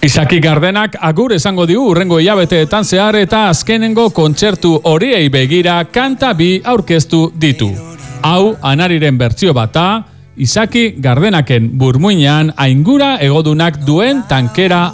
Izaki Gardenak agur esango digu urrengo hilabeteetan zehar eta azkenengo kontzertu horiei begira kanta bi aurkeztu ditu. Hau Anariren bertsio bata, Izaki Gardenaken burmuinean aingura egodunak duen tankera